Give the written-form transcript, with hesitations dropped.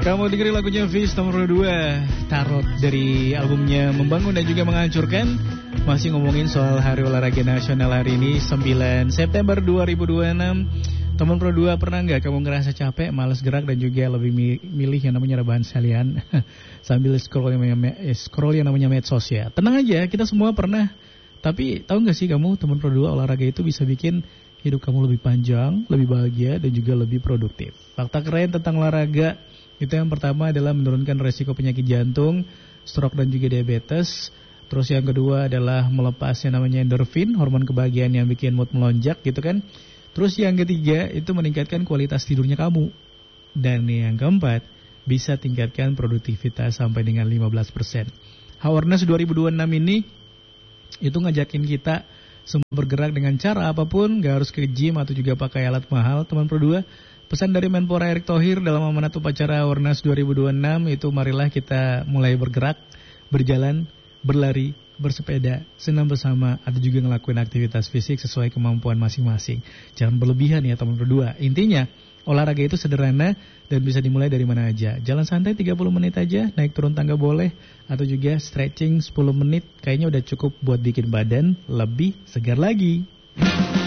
Kamu dengerin lagunya Fish nomor 2 Tarot dari albumnya Membangun dan juga Menghancurkan. Masih ngomongin soal Hari Olahraga Nasional hari ini 9 September 2026. Teman Pro 2, pernah nggak kamu ngerasa capek, malas gerak dan juga lebih milih yang namanya rebahan sekalian sambil scroll yang namanya medsos ya? Tenang aja, kita semua pernah. Tapi tahu nggak sih kamu, teman Pro 2, olahraga itu bisa bikin hidup kamu lebih panjang, lebih bahagia dan juga lebih produktif. Fakta keren tentang olahraga itu yang pertama adalah menurunkan resiko penyakit jantung, stroke dan juga diabetes. Terus yang kedua adalah melepas yang namanya endorfin, hormon kebahagiaan yang bikin mood melonjak gitu kan. Terus yang ketiga itu meningkatkan kualitas tidurnya kamu. Dan yang keempat, bisa tingkatkan produktivitas sampai dengan 15%. Awareness 2026 ini itu ngajakin kita semua bergerak dengan cara apapun, gak harus ke gym atau juga pakai alat mahal. Teman Pro 2, pesan dari Menpora Erick Thohir dalam amanat upacara Awareness 2026 itu marilah kita mulai bergerak, berjalan, berlari, bersepeda, senam bersama, atau juga ngelakuin aktivitas fisik sesuai kemampuan masing-masing. Jangan berlebihan ya teman Pro 2. Intinya, olahraga itu sederhana dan bisa dimulai dari mana aja. Jalan santai 30 menit aja, naik turun tangga boleh, atau juga stretching 10 menit, kayaknya udah cukup buat bikin badan lebih segar lagi.